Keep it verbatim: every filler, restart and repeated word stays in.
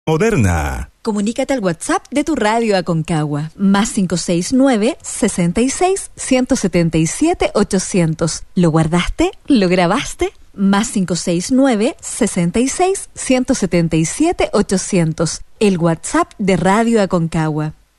Moderna. Comunícate al WhatsApp de tu radio Aconcagua, más cinco seis nueve, sesenta y seis, ciento setenta y siete, ochocientos. ¿Lo guardaste? ¿Lo grabaste? Más cinco seis nueve, sesenta y seis, ciento setenta y siete, ochocientos. El WhatsApp de Radio Aconcagua.